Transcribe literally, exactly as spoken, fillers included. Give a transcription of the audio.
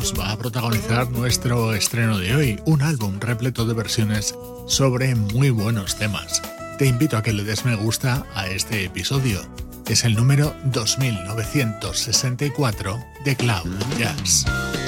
Jones va a protagonizar nuestro estreno de hoy, un álbum repleto de versiones sobre muy buenos temas. Te invito a que le des me gusta a este episodio. Es el número dos mil novecientos sesenta y cuatro de Cloud Jazz.